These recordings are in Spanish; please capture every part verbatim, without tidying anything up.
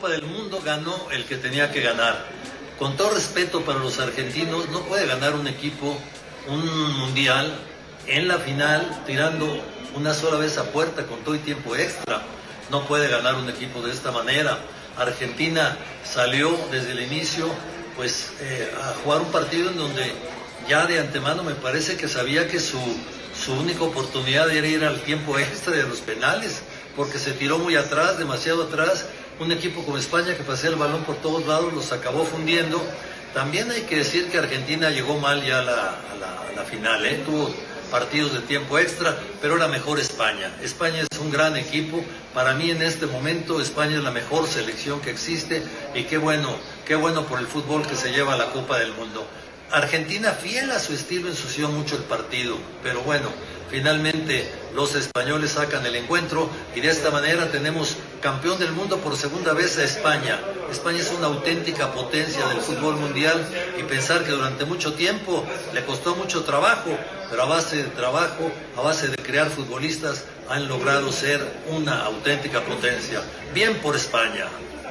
del Mundo ganó el que tenía que ganar. Con todo respeto para los argentinos, no puede ganar un equipo un mundial en la final tirando una sola vez a puerta con todo y tiempo extra. No puede ganar un equipo de esta manera. Argentina salió desde el inicio pues eh, a jugar un partido en donde ya de antemano me parece que sabía que su, su única oportunidad era ir al tiempo extra de los penales, porque se tiró muy atrás, demasiado atrás. Un equipo como España que pasea el balón por todos lados los acabó fundiendo. También hay que decir que Argentina llegó mal ya a la, a la, a la final, ¿eh? Tuvo partidos de tiempo extra, pero era mejor España. España es un gran equipo. Para mí en este momento España es la mejor selección que existe y qué bueno, qué bueno por el fútbol que se lleva a la Copa del Mundo. Argentina, fiel a su estilo, ensució mucho el partido, pero bueno, finalmente los españoles sacan el encuentro y de esta manera tenemos campeón del mundo por segunda vez a España. España es una auténtica potencia del fútbol mundial y pensar que durante mucho tiempo le costó mucho trabajo, pero a base de trabajo, a base de crear futbolistas, han logrado ser una auténtica potencia. Bien por España.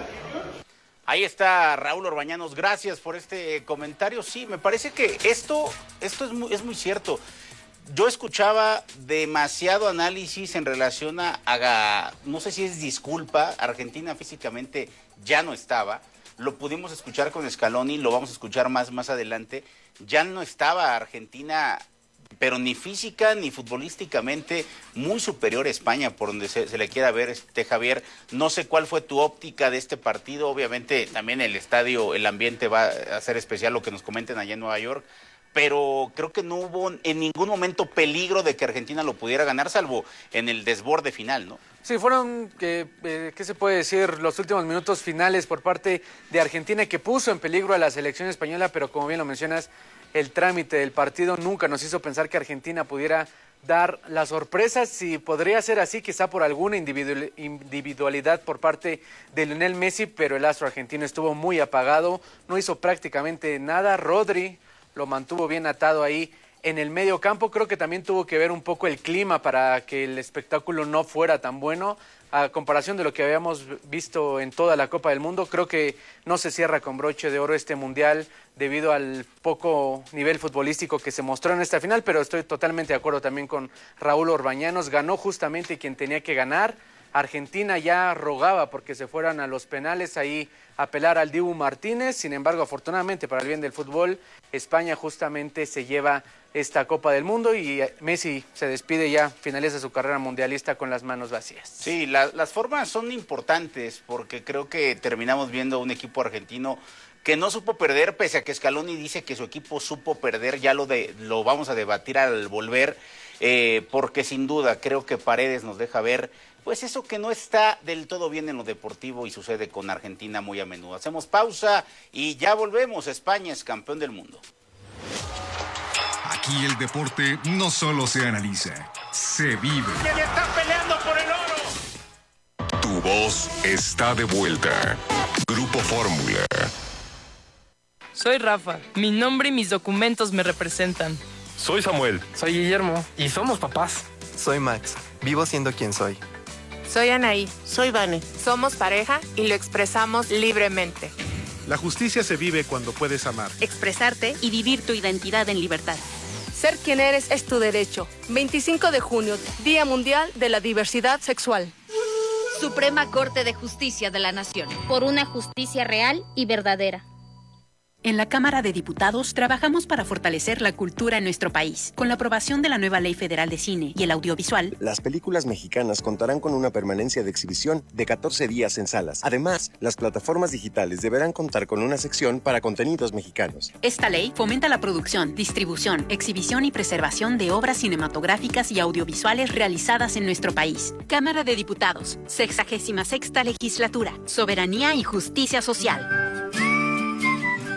Ahí está Raúl Orbañanos, gracias por este comentario. Sí, me parece que esto, esto es muy, es muy cierto. Yo escuchaba demasiado análisis en relación a, a, no sé si es disculpa, Argentina físicamente ya no estaba. Lo pudimos escuchar con Scaloni, lo vamos a escuchar más, más adelante. Ya no estaba Argentina, pero ni física ni futbolísticamente muy superior a España, por donde se, se le quiera ver, este Javier. No sé cuál fue tu óptica de este partido. Obviamente también el estadio, el ambiente va a ser especial, lo que nos comenten allá en Nueva York. Pero creo que no hubo en ningún momento peligro de que Argentina lo pudiera ganar, salvo en el desborde final, ¿no? Sí, fueron, eh, eh, ¿qué se puede decir? Los últimos minutos finales por parte de Argentina que puso en peligro a la selección española, pero como bien lo mencionas, el trámite del partido nunca nos hizo pensar que Argentina pudiera dar la sorpresa. Si podría ser así, quizá por alguna individualidad por parte de Lionel Messi, pero el astro argentino estuvo muy apagado, no hizo prácticamente nada. Rodri lo mantuvo bien atado ahí en el medio campo. Creo que también tuvo que ver un poco el clima para que el espectáculo no fuera tan bueno. A comparación de lo que habíamos visto en toda la Copa del Mundo, creo que no se cierra con broche de oro este Mundial debido al poco nivel futbolístico que se mostró en esta final, pero estoy totalmente de acuerdo también con Raúl Orbañanos. Ganó justamente quien tenía que ganar. Argentina ya rogaba porque se fueran a los penales, ahí apelar al Dibu Martínez. Sin embargo, afortunadamente para el bien del fútbol, España justamente se lleva esta Copa del Mundo y Messi se despide, ya finaliza su carrera mundialista con las manos vacías. Sí, la, las formas son importantes porque creo que terminamos viendo un equipo argentino que no supo perder, pese a que Scaloni dice que su equipo supo perder. Ya lo, de, lo vamos a debatir al volver, eh, porque sin duda creo que Paredes nos deja ver pues eso que no está del todo bien en lo deportivo y sucede con Argentina muy a menudo. Hacemos pausa y ya volvemos. España es campeón del mundo. Aquí el deporte no solo se analiza, se vive. ¡Que le están peleando por el oro! Tu voz está de vuelta. Grupo Fórmula. Soy Rafa. Mi nombre y mis documentos me representan. Soy Samuel. Soy Guillermo. Y somos papás. Soy Max. Vivo siendo quien soy. Soy Anaí. Soy Vane. Somos pareja y lo expresamos libremente. La justicia se vive cuando puedes amar, expresarte y vivir tu identidad en libertad. Ser quien eres es tu derecho. veinticinco de junio, Día Mundial de la Diversidad Sexual. Suprema Corte de Justicia de la Nación. Por una justicia real y verdadera. En la Cámara de Diputados trabajamos para fortalecer la cultura en nuestro país. Con la aprobación de la nueva Ley Federal de Cine y el Audiovisual, las películas mexicanas contarán con una permanencia de exhibición de catorce días en salas. Además, las plataformas digitales deberán contar con una sección para contenidos mexicanos. Esta ley fomenta la producción, distribución, exhibición y preservación de obras cinematográficas y audiovisuales realizadas en nuestro país. Cámara de Diputados, sexagésima sexta legislatura, soberanía y justicia social.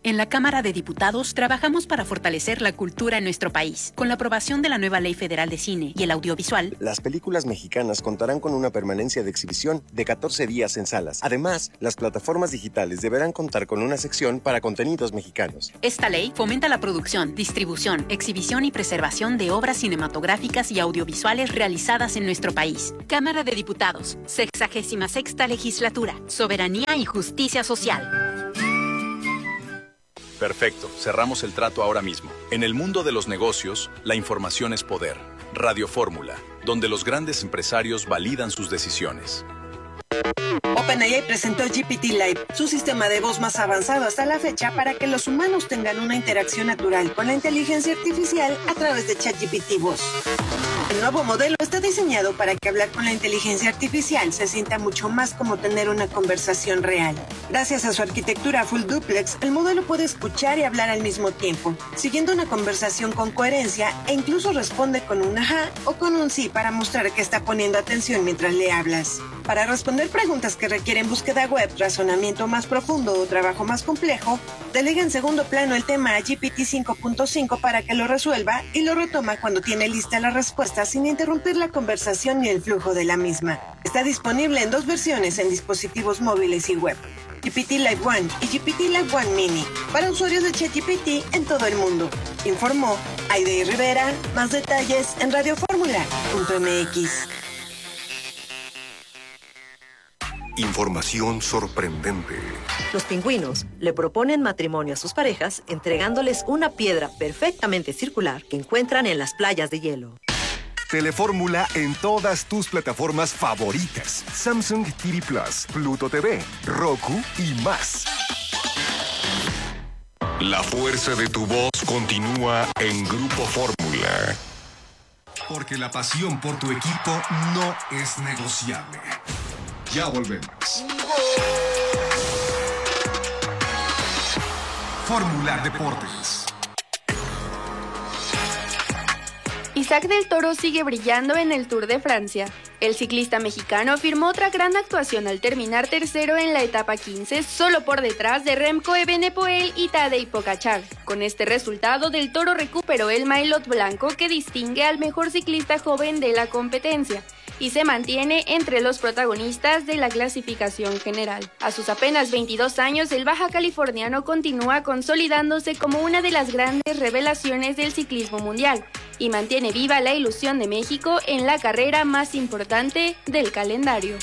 En la Cámara de Diputados trabajamos para fortalecer la cultura en nuestro país. Con la aprobación de la nueva Ley Federal de Cine y el Audiovisual, las películas mexicanas contarán con una permanencia de exhibición de catorce días en salas. Además, las plataformas digitales deberán contar con una sección para contenidos mexicanos. Esta ley fomenta la producción, distribución, exhibición y preservación de obras cinematográficas y audiovisuales realizadas en nuestro país. Cámara de Diputados, sexagésima sexta legislatura, soberanía y justicia social. Perfecto, cerramos el trato ahora mismo. En el mundo de los negocios, la información es poder. Radio Fórmula, donde los grandes empresarios validan sus decisiones. OpenAI presentó G P T Live, su sistema de voz más avanzado hasta la fecha para que los humanos tengan una interacción natural con la inteligencia artificial a través de ChatGPT Voz. El nuevo modelo está diseñado para que hablar con la inteligencia artificial se sienta mucho más como tener una conversación real. Gracias a su arquitectura full duplex, el modelo puede escuchar y hablar al mismo tiempo, siguiendo una conversación con coherencia e incluso responde con un ajá o con un sí para mostrar que está poniendo atención mientras le hablas. Para responder preguntas que requieren búsqueda web, razonamiento más profundo o trabajo más complejo, delega en segundo plano el tema a G P T cinco punto cinco para que lo resuelva y lo retoma cuando tiene lista la respuesta sin interrumpir la conversación ni el flujo de la misma. Está disponible en dos versiones en dispositivos móviles y web, G P T Live One y G P T Live One Mini, para usuarios de ChatGPT en todo el mundo. Informó Aide Rivera. Más detalles en radio fórmula punto m x. Información sorprendente. Los pingüinos le proponen matrimonio a sus parejas entregándoles una piedra perfectamente circular que encuentran en las playas de hielo. Telefórmula en todas tus plataformas favoritas. Samsung T V Plus, Pluto T V, Roku y más. La fuerza de tu voz continúa en Grupo Fórmula. Porque la pasión por tu equipo no es negociable. Ya volvemos. Fórmula Deportes. Isaac del Toro sigue brillando en el Tour de Francia. El ciclista mexicano firmó otra gran actuación al terminar tercero en la etapa quince, solo por detrás de Remco Evenepoel y Tadej Pogačar. Con este resultado, del Toro recuperó el maillot blanco que distingue al mejor ciclista joven de la competencia y se mantiene entre los protagonistas de la clasificación general. A sus apenas veintidós años, el baja californiano continúa consolidándose como una de las grandes revelaciones del ciclismo mundial y mantiene viva la ilusión de México en la carrera más importante del calendario.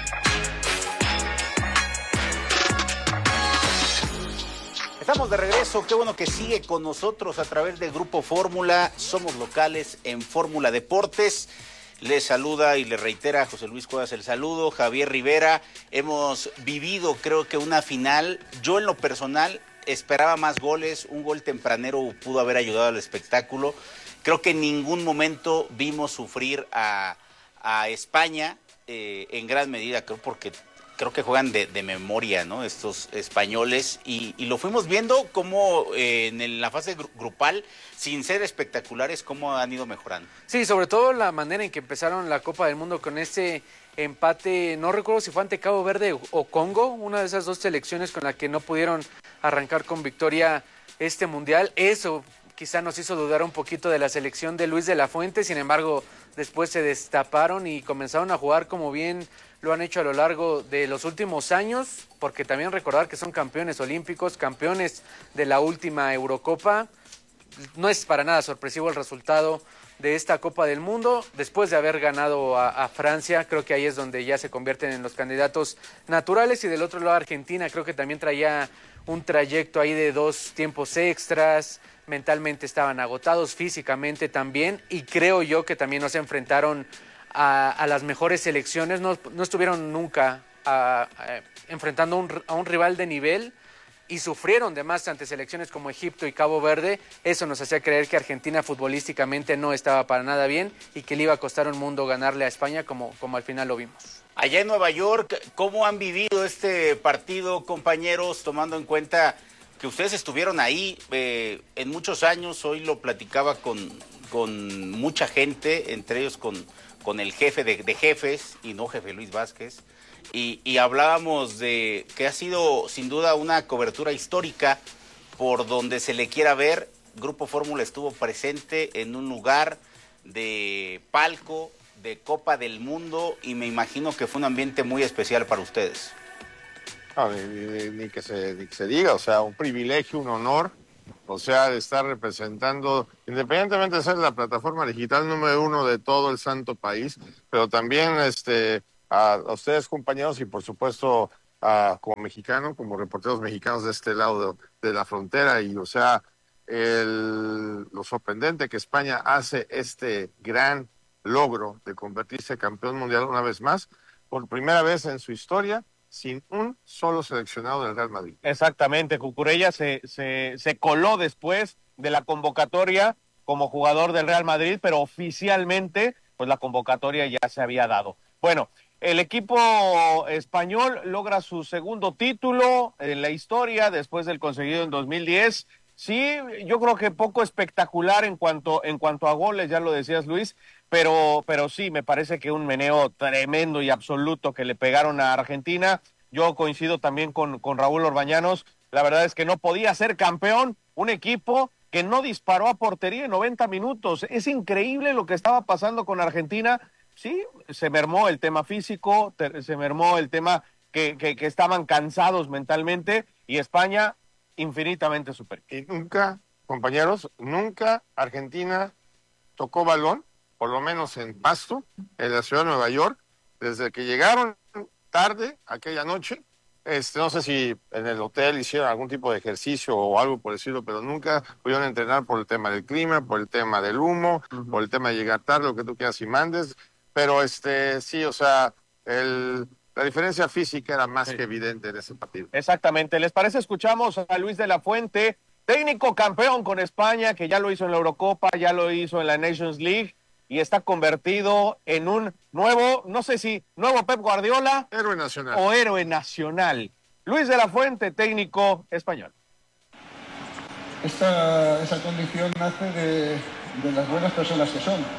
Estamos de regreso, qué bueno que sigue con nosotros a través de Grupo Fórmula. Somos locales en Fórmula Deportes. Les saluda y le reitera José Luis Cuevas el saludo, Javier Rivera. Hemos vivido, creo que una final. Yo en lo personal esperaba más goles, un gol tempranero pudo haber ayudado al espectáculo. Creo que en ningún momento vimos sufrir a, a España eh, en gran medida, creo porque creo que juegan de, de memoria, ¿no? Estos españoles y, y lo fuimos viendo como eh, en, el, en la fase gru- grupal, sin ser espectaculares, cómo han ido mejorando. Sí, sobre todo la manera en que empezaron la Copa del Mundo con ese empate, no recuerdo si fue ante Cabo Verde o Congo, una de esas dos selecciones con la que no pudieron arrancar con victoria este mundial. Eso quizá nos hizo dudar un poquito de la selección de Luis de la Fuente, sin embargo, después se destaparon y comenzaron a jugar como bien lo han hecho a lo largo de los últimos años, porque también recordar que son campeones olímpicos, campeones de la última Eurocopa. No es para nada sorpresivo el resultado de esta Copa del Mundo, después de haber ganado a, a Francia. Creo que ahí es donde ya se convierten en los candidatos naturales, y del otro lado Argentina creo que también traía un trayecto ahí de dos tiempos extras, mentalmente estaban agotados, físicamente también, y creo yo que también nos enfrentaron a, a las mejores selecciones. No, no estuvieron nunca a, a, enfrentando a un, a un rival de nivel, y sufrieron de más ante selecciones como Egipto y Cabo Verde. Eso nos hacía creer que Argentina futbolísticamente no estaba para nada bien y que le iba a costar un mundo ganarle a España, como, como al final lo vimos. Allá en Nueva York, ¿cómo han vivido este partido, compañeros, tomando en cuenta que ustedes estuvieron ahí eh, en muchos años? Hoy lo platicaba con, con mucha gente, entre ellos con, con el jefe de, de jefes, y no jefe Luis Vázquez, y, y hablábamos de que ha sido sin duda una cobertura histórica por donde se le quiera ver, Grupo Fórmula estuvo presente en un lugar de palco, de Copa del Mundo, y me imagino que fue un ambiente muy especial para ustedes. No, ni, ni, ni, que se, ni que se diga, o sea, un privilegio, un honor, o sea, de estar representando, independientemente de ser la plataforma digital número uno de todo el santo país, pero también este, a, a ustedes, compañeros, y por supuesto a, como mexicano, como reporteros mexicanos de este lado de, de la frontera, y o sea, el, lo sorprendente que España hace este gran logro de convertirse campeón mundial una vez más, por primera vez en su historia, sin un solo seleccionado del Real Madrid. Exactamente, Cucurella se, se, se coló después de la convocatoria como jugador del Real Madrid, pero oficialmente pues la convocatoria ya se había dado. Bueno, el equipo español logra su segundo título en la historia después del conseguido en dos mil diez. Sí, yo creo que poco espectacular en cuanto, en cuanto a goles, ya lo decías, Luis, pero, pero sí, me parece que un meneo tremendo y absoluto que le pegaron a Argentina. Yo coincido también con, con Raúl Orbañanos, la verdad es que no podía ser campeón un equipo que no disparó a portería en noventa minutos. Es increíble lo que estaba pasando con Argentina. Sí, se mermó el tema físico, se mermó el tema que, que, que estaban cansados mentalmente, y España infinitamente superior. Y nunca, compañeros, nunca Argentina tocó balón, por lo menos en Pasto, en la ciudad de Nueva York, desde que llegaron tarde aquella noche. Este, no sé si en el hotel hicieron algún tipo de ejercicio o algo por decirlo, pero nunca pudieron entrenar por el tema del clima, por el tema del humo, uh-huh. por el tema de llegar tarde, lo que tú quieras y mandes. Pero este, sí, o sea, el... la diferencia física era más sí. que evidente en ese partido. Exactamente. ¿Les parece? Escuchamos a Luis de la Fuente, técnico campeón con España, que ya lo hizo en la Eurocopa, ya lo hizo en la Nations League, y está convertido en un nuevo, no sé si, nuevo Pep Guardiola. Héroe nacional. O héroe nacional. Luis de la Fuente, técnico español. Esta, esa condición nace de, de las buenas personas que son.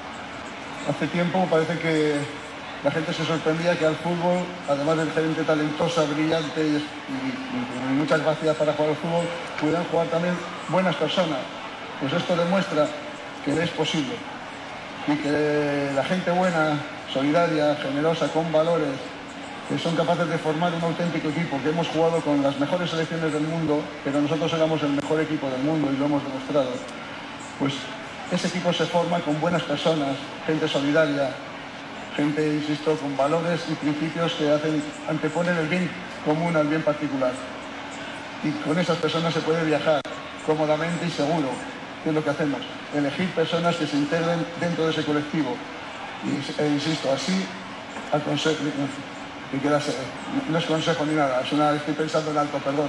Hace tiempo parece que la gente se sorprendía que al fútbol, además de gente talentosa, brillante y, y, y muchas capacidades para jugar al fútbol, pudieran jugar también buenas personas. Pues esto demuestra que es posible y que la gente buena, solidaria, generosa, con valores, que son capaces de formar un auténtico equipo, que hemos jugado con las mejores selecciones del mundo, pero nosotros éramos el mejor equipo del mundo y lo hemos demostrado. Pues ese equipo se forma con buenas personas, gente solidaria, gente, insisto, con valores y principios que hacen, anteponen el bien común al bien particular. Y con esas personas se puede viajar cómodamente y seguro, que es lo que hacemos, elegir personas que se integren dentro de ese colectivo. Y, e insisto, así, aconsejo, y quedarse, no es consejo ni nada, es una, estoy pensando en alto, perdón.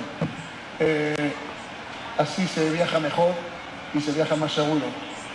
Eh, así se viaja mejor y se viaja más seguro.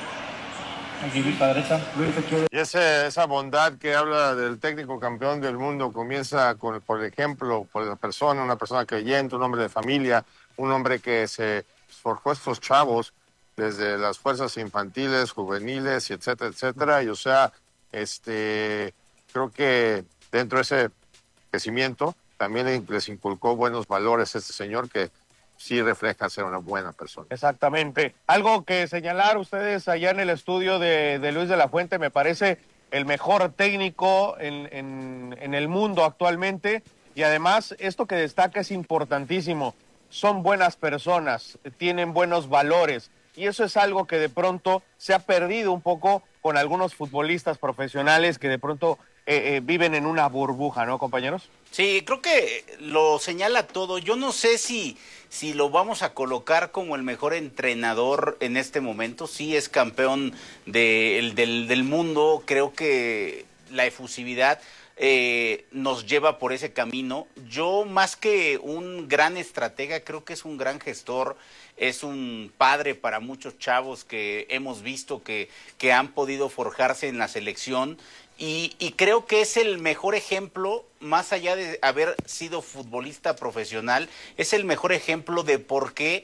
Aquí, para la derecha. Y ese, esa bondad que habla del técnico campeón del mundo comienza con, por ejemplo, por la persona, una persona creyente, un hombre de familia, un hombre que se forjó estos chavos desde las fuerzas infantiles, juveniles, y etcétera, etcétera. Y o sea, este, creo que dentro de ese crecimiento también les inculcó buenos valores a este señor que sí refleja ser una buena persona. Exactamente. Algo que señalar ustedes allá en el estudio de, de Luis de la Fuente, me parece el mejor técnico en, en, en el mundo actualmente, y además esto que destaca es importantísimo, son buenas personas, tienen buenos valores, y eso es algo que de pronto se ha perdido un poco con algunos futbolistas profesionales que de pronto eh, eh, viven en una burbuja, ¿no, compañeros? Sí, creo que lo señala todo. Yo no sé si, si lo vamos a colocar como el mejor entrenador en este momento. Sí es campeón de, el, del, del mundo. Creo que la efusividad eh, nos lleva por ese camino. Yo, más que un gran estratega, creo que es un gran gestor. Es un padre para muchos chavos que hemos visto que, que han podido forjarse en la selección. Y, y creo que es el mejor ejemplo, más allá de haber sido futbolista profesional, es el mejor ejemplo de por qué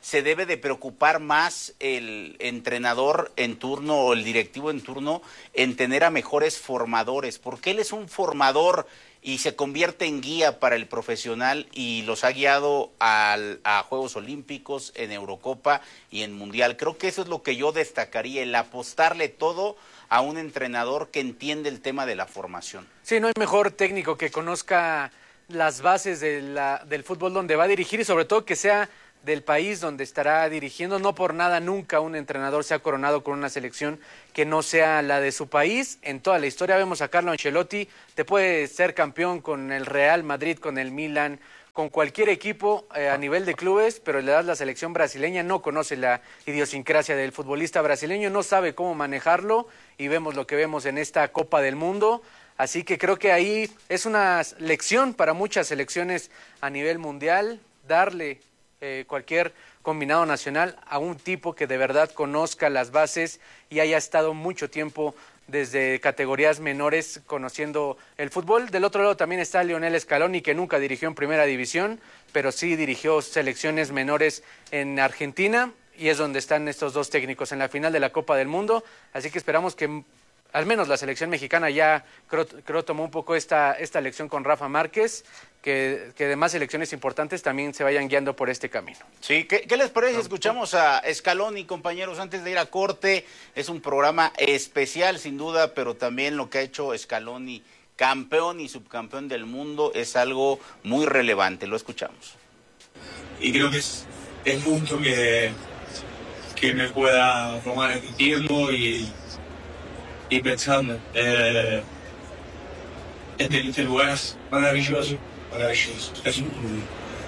se debe de preocupar más el entrenador en turno o el directivo en turno en tener a mejores formadores, porque él es un formador y se convierte en guía para el profesional y los ha guiado al, a Juegos Olímpicos, en Eurocopa y en Mundial. Creo que eso es lo que yo destacaría, el apostarle todo a un entrenador que entiende el tema de la formación. Sí, no hay mejor técnico que conozca las bases de la, del fútbol donde va a dirigir y sobre todo que sea del país donde estará dirigiendo. No por nada nunca un entrenador se ha coronado con una selección que no sea la de su país. En toda la historia vemos a Carlo Ancelotti, te puede ser campeón con el Real Madrid, con el Milan, con cualquier equipo eh, a nivel de clubes, pero le das la selección brasileña, no conoce la idiosincrasia del futbolista brasileño, no sabe cómo manejarlo y vemos lo que vemos en esta Copa del Mundo. Así que creo que ahí es una lección para muchas selecciones a nivel mundial, darle eh, cualquier combinado nacional a un tipo que de verdad conozca las bases y haya estado mucho tiempo desde categorías menores conociendo el fútbol. Del otro lado también está Lionel Scaloni, que nunca dirigió en primera división, pero sí dirigió selecciones menores en Argentina y es donde están estos dos técnicos en la final de la Copa del Mundo. Así que esperamos que al menos la selección mexicana ya creo, creo tomó un poco esta, esta lección con Rafa Márquez, que, que demás selecciones importantes también se vayan guiando por este camino. Sí, ¿qué, qué les parece? Escuchamos a Scaloni, compañeros, antes de ir a corte. Es un programa especial, sin duda, pero también lo que ha hecho Scaloni, campeón y subcampeón del mundo, es algo muy relevante. Lo escuchamos. Y creo que es el punto que, que me pueda tomar el tiempo y... y pensando, eh, este, este lugar es maravilloso, maravilloso. Es un,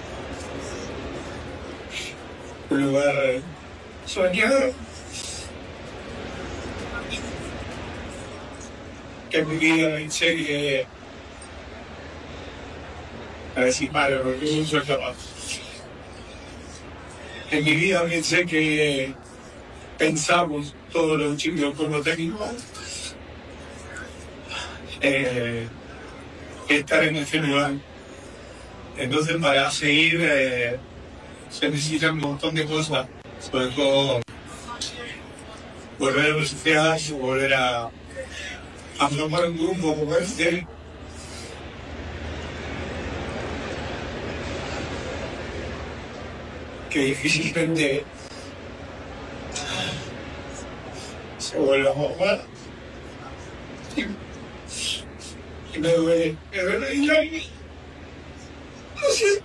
un lugar soñado que en mi vida pensé que, a decir malo, porque es un sueño más. En mi vida pensé que pensamos todos los chicos como técnicos. Eh, estar en este lugar. Entonces, para seguir eh, se necesitan un montón de cosas, sobre todo volver a los sociedades, volver a, a formar un grupo como este, que difícilmente se vuelva a formar. Y me duele, me duele, y ay, no sé.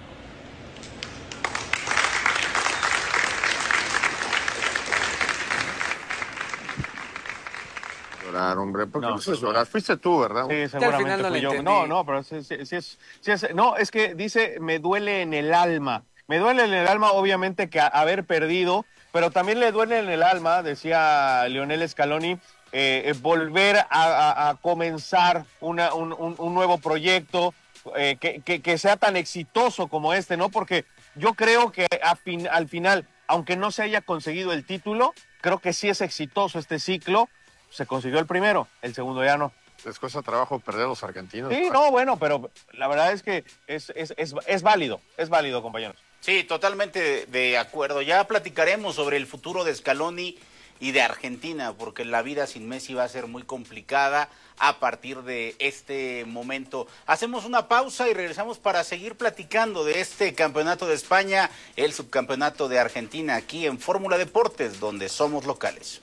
Llorar, hombre, ¿por qué no se llorar? Fuiste tú, ¿verdad? Sí, seguramente no fui yo. No, no, pero sí, sí, sí es, sí es, no, es que dice, me duele en el alma. Me duele en el alma, obviamente, que haber perdido, pero también le duele en el alma, decía Lionel Scaloni, Eh, volver a, a, a comenzar una, un, un, un nuevo proyecto eh, que, que, que sea tan exitoso como este, ¿no? Porque yo creo que a fin, al final, aunque no se haya conseguido el título, creo que sí es exitoso este ciclo. Se consiguió el primero, el segundo ya no. Les cuesta trabajo perder a los argentinos. Sí, no, bueno, pero la verdad es que es, es, es, es válido, es válido, compañeros. Sí, totalmente de acuerdo. Ya platicaremos sobre el futuro de Scaloni y de Argentina, porque la vida sin Messi va a ser muy complicada a partir de este momento. Hacemos una pausa y regresamos para seguir platicando de este campeonato de España, el subcampeonato de Argentina, aquí en Fórmula Deportes, donde somos locales.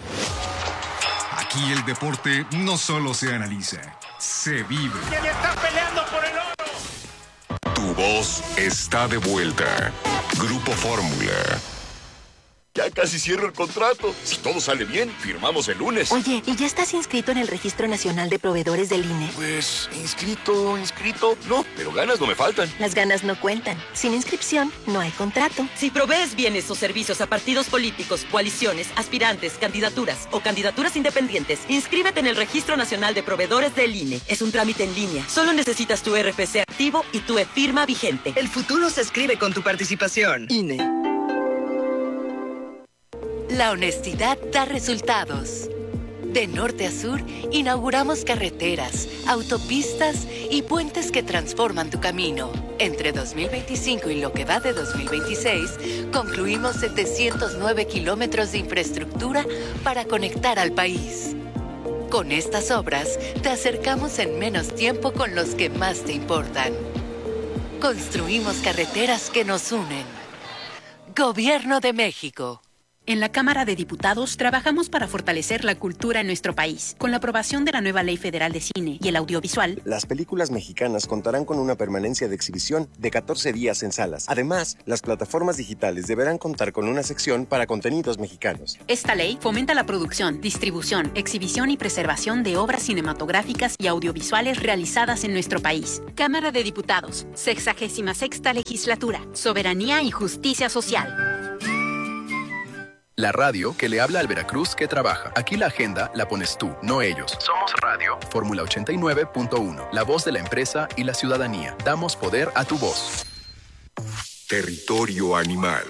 Aquí el deporte no solo se analiza, se vive. ¿Quién está peleando por el oro? Tu voz está de vuelta. Grupo Fórmula. Ya casi cierro el contrato. Si todo sale bien, firmamos el lunes. Oye, ¿y ya estás inscrito en el Registro Nacional de Proveedores del I N E? Pues, inscrito, inscrito, no, pero ganas no me faltan. Las ganas no cuentan. Sin inscripción, no hay contrato. Si provees bienes o servicios a partidos políticos, coaliciones, aspirantes, candidaturas o candidaturas independientes, inscríbete en el Registro Nacional de Proveedores del I N E. Es un trámite en línea. Solo necesitas tu R F C activo y tu e-firma vigente. El futuro se escribe con tu participación. I N E. La honestidad da resultados. De norte a sur, inauguramos carreteras, autopistas y puentes que transforman tu camino. Entre dos mil veinticinco y lo que va de dos mil veintiséis, concluimos setecientos nueve kilómetros de infraestructura para conectar al país. Con estas obras, te acercamos en menos tiempo con los que más te importan. Construimos carreteras que nos unen. Gobierno de México. En la Cámara de Diputados trabajamos para fortalecer la cultura en nuestro país. Con la aprobación de la nueva Ley Federal de Cine y el Audiovisual, las películas mexicanas contarán con una permanencia de exhibición de catorce días en salas. Además, las plataformas digitales deberán contar con una sección para contenidos mexicanos. Esta ley fomenta la producción, distribución, exhibición y preservación de obras cinematográficas y audiovisuales realizadas en nuestro país. Cámara de Diputados, sexagésima sexta legislatura, soberanía y justicia social. La radio que le habla al Veracruz que trabaja. Aquí la agenda la pones tú, no ellos. Somos Radio Fórmula ochenta y nueve punto uno, la voz de la empresa y la ciudadanía. Damos poder a tu voz. Territorio animal.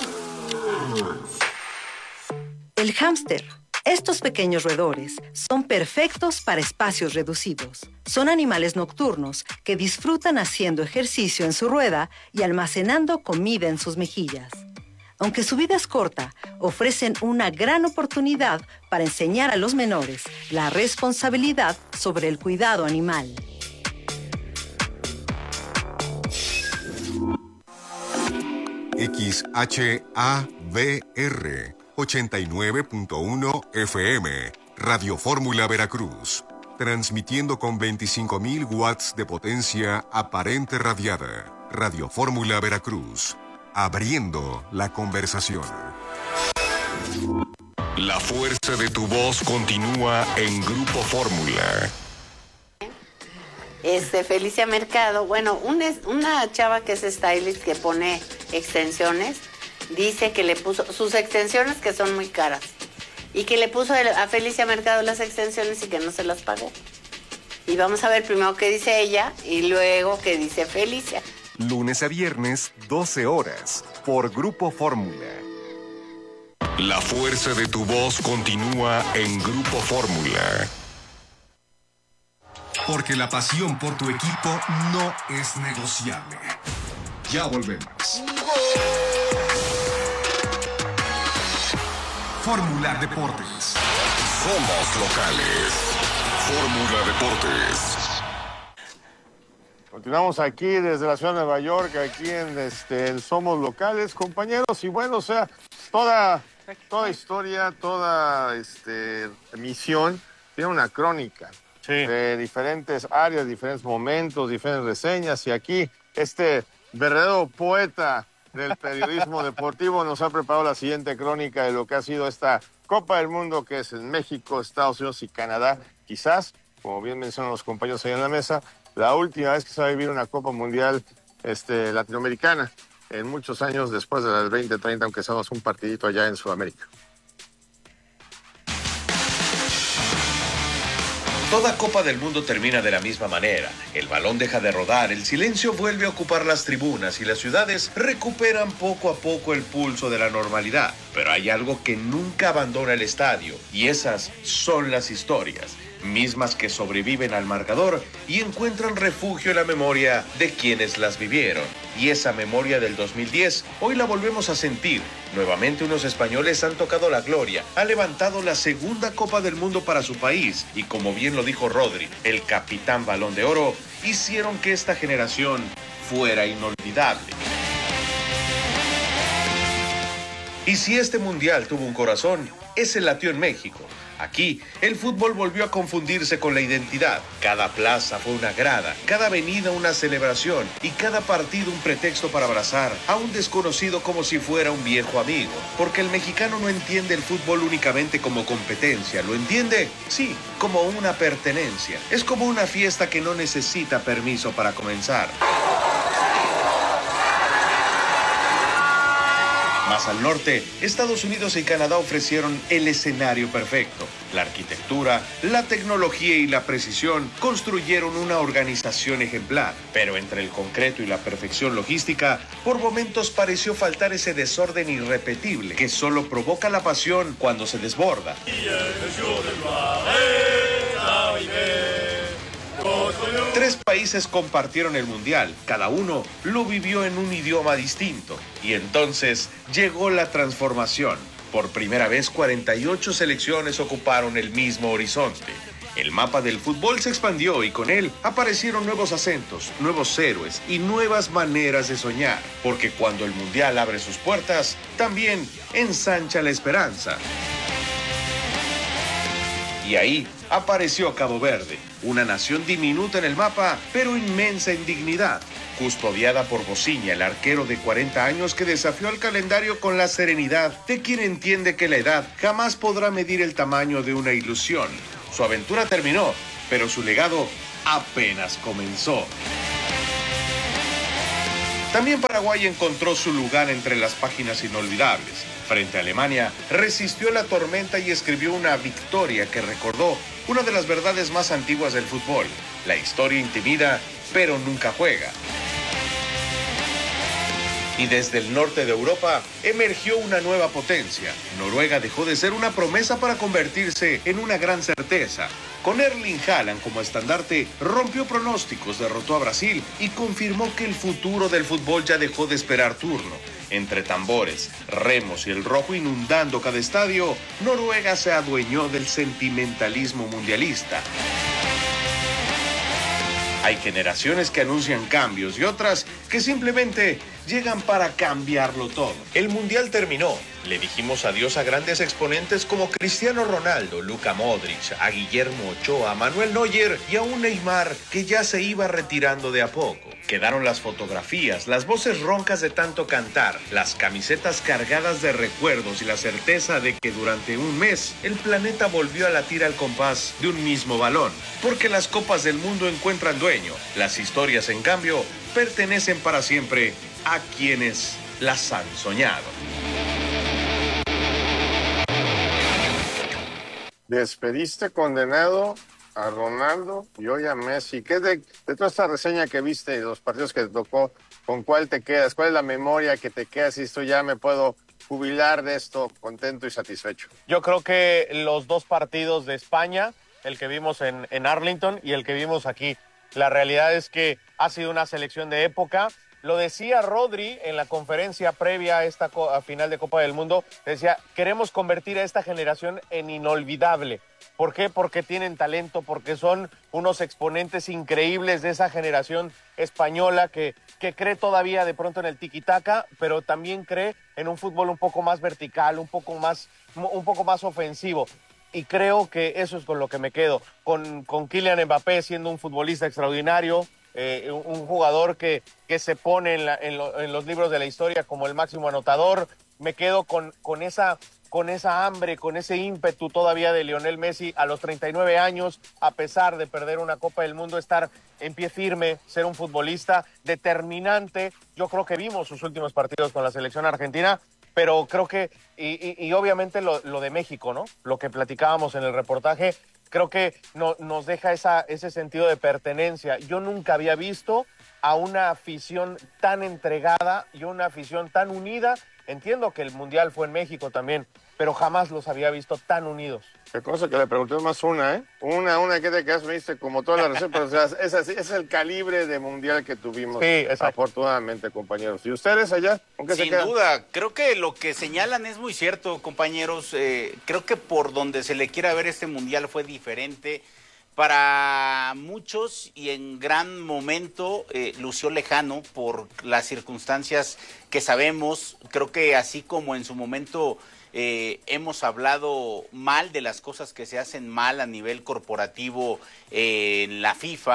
El hámster. Estos pequeños roedores son perfectos para espacios reducidos. Son animales nocturnos que disfrutan haciendo ejercicio en su rueda y almacenando comida en sus mejillas. Aunque su vida es corta, ofrecen una gran oportunidad para enseñar a los menores la responsabilidad sobre el cuidado animal. X H A V R ochenta y nueve punto uno F M, Radio Fórmula Veracruz, transmitiendo con veinticinco mil watts de potencia aparente radiada. Radio Fórmula Veracruz. Abriendo la conversación. La fuerza de tu voz continúa en Grupo Fórmula. Este, Felicia Mercado, bueno, un, una chava que es stylist que pone extensiones, dice que le puso sus extensiones que son muy caras y que le puso a Felicia Mercado las extensiones y que no se las pagó. Y vamos a ver primero qué dice ella y luego qué dice Felicia. Lunes a viernes, doce horas, por Grupo Fórmula. La fuerza de tu voz continúa en Grupo Fórmula. Porque la pasión por tu equipo no es negociable. Ya volvemos. Fórmula Deportes. Somos locales. Fórmula Deportes. Continuamos aquí desde la ciudad de Nueva York, aquí en este, el Somos Locales, compañeros, y bueno, o sea, toda, toda historia, toda este, emisión tiene una crónica sí. de diferentes áreas, diferentes momentos, diferentes reseñas, y aquí este verdadero poeta del periodismo deportivo nos ha preparado la siguiente crónica de lo que ha sido esta Copa del Mundo, que es en México, Estados Unidos y Canadá, quizás, como bien mencionan los compañeros ahí en la mesa, la última vez que se va a vivir una Copa Mundial este, latinoamericana, en muchos años después de las veinte treinta, aunque seamos un partidito allá en Sudamérica. Toda Copa del Mundo termina de la misma manera. El balón deja de rodar, el silencio vuelve a ocupar las tribunas y las ciudades recuperan poco a poco el pulso de la normalidad. Pero hay algo que nunca abandona el estadio, y esas son las historias, mismas que sobreviven al marcador y encuentran refugio en la memoria de quienes las vivieron. Y esa memoria del dos mil diez, hoy la volvemos a sentir. Nuevamente unos españoles han tocado la gloria, han levantado la segunda Copa del Mundo para su país y, como bien lo dijo Rodri, el capitán Balón de Oro, hicieron que esta generación fuera inolvidable. Y si este mundial tuvo un corazón, ese latió en México. Aquí, el fútbol volvió a confundirse con la identidad. Cada plaza fue una grada, cada avenida una celebración y cada partido un pretexto para abrazar a un desconocido como si fuera un viejo amigo. Porque el mexicano no entiende el fútbol únicamente como competencia, lo entiende, sí, como una pertenencia. Es como una fiesta que no necesita permiso para comenzar. Más al norte, Estados Unidos y Canadá ofrecieron el escenario perfecto. La arquitectura, la tecnología y la precisión construyeron una organización ejemplar. Pero entre el concreto y la perfección logística, por momentos pareció faltar ese desorden irrepetible que solo provoca la pasión cuando se desborda. Tres países compartieron el mundial, cada uno lo vivió en un idioma distinto. Y entonces llegó la transformación. Por primera vez, cuarenta y ocho selecciones ocuparon el mismo horizonte. El mapa del fútbol se expandió y con él aparecieron nuevos acentos, nuevos héroes y nuevas maneras de soñar. Porque cuando el mundial abre sus puertas, también ensancha la esperanza. Y ahí apareció Cabo Verde, una nación diminuta en el mapa, pero inmensa en dignidad, custodiada por Bociña, el arquero de cuarenta años que desafió al calendario con la serenidad de quien entiende que la edad jamás podrá medir el tamaño de una ilusión. Su aventura terminó, pero su legado apenas comenzó. También Paraguay encontró su lugar entre las páginas inolvidables. Frente a Alemania, resistió la tormenta y escribió una victoria que recordó una de las verdades más antiguas del fútbol. La historia intimida, pero nunca juega. Y desde el norte de Europa emergió una nueva potencia. Noruega dejó de ser una promesa para convertirse en una gran certeza. Con Erling Haaland como estandarte, rompió pronósticos, derrotó a Brasil y confirmó que el futuro del fútbol ya dejó de esperar turno. Entre tambores, remos y el rojo inundando cada estadio, Noruega se adueñó del sentimentalismo mundialista. Hay generaciones que anuncian cambios y otras que simplemente llegan para cambiarlo todo. El mundial terminó. Le dijimos adiós a grandes exponentes como Cristiano Ronaldo, Luka Modric, a Guillermo Ochoa, a Manuel Neuer y a un Neymar que ya se iba retirando de a poco. Quedaron las fotografías, las voces roncas de tanto cantar, las camisetas cargadas de recuerdos y la certeza de que durante un mes el planeta volvió a latir al compás de un mismo balón. Porque las copas del mundo encuentran dueño, las historias en cambio pertenecen para siempre a quienes las han soñado. Despediste condenado a Ronaldo y hoy a Messi. ¿Qué de, de toda esta reseña que viste de los partidos que te tocó, con cuál te quedas? ¿Cuál es la memoria que te quedas y esto ya me puedo jubilar de esto contento y satisfecho? Yo creo que los dos partidos de España, el que vimos en, en Arlington y el que vimos aquí, la realidad es que ha sido una selección de época. Lo decía Rodri en la conferencia previa a esta co- a final de Copa del Mundo, decía, queremos convertir a esta generación en inolvidable. ¿Por qué? Porque tienen talento, porque son unos exponentes increíbles de esa generación española que, que cree todavía de pronto en el tiki-taka, pero también cree en un fútbol un poco más vertical, un poco más, un poco más ofensivo. Y creo que eso es con lo que me quedo, con, con Kylian Mbappé siendo un futbolista extraordinario, Eh, un, un jugador que, que se pone en, la, en, lo, en los libros de la historia como el máximo anotador. Me quedo con, con, esa, con esa hambre, con ese ímpetu todavía de Lionel Messi a los treinta y nueve años, a pesar de perder una Copa del Mundo, estar en pie firme, ser un futbolista determinante. Yo creo que vimos sus últimos partidos con la selección argentina, pero creo que, y, y, y obviamente lo, lo de México, ¿no? Lo que platicábamos en el reportaje, creo que no, nos deja esa, ese sentido de pertenencia. Yo nunca había visto a una afición tan entregada y una afición tan unida. Entiendo que el Mundial fue en México también, pero jamás los había visto tan unidos. Qué cosa que le pregunté más una, ¿eh? Una, una, ¿qué te quedas? Me diste como toda la receta, pero o sea, es, así, es el calibre de Mundial que tuvimos, sí, afortunadamente, compañeros. ¿Y ustedes allá? ¿Con qué se Sin quedan? duda, creo que lo que señalan es muy cierto, compañeros. Eh, creo que por donde se le quiera ver este Mundial fue diferente. Para muchos y en gran momento eh, lució lejano por las circunstancias que sabemos. Creo que así como en su momento eh, hemos hablado mal de las cosas que se hacen mal a nivel corporativo eh, en la FIFA,